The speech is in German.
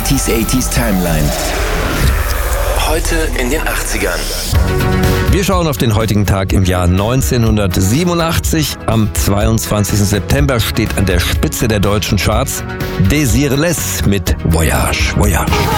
80s Timeline. Heute in den 80ern. Wir schauen auf den heutigen Tag im Jahr 1987. Am 22. September steht an der Spitze der deutschen Charts Désirless mit Voyage, Voyage.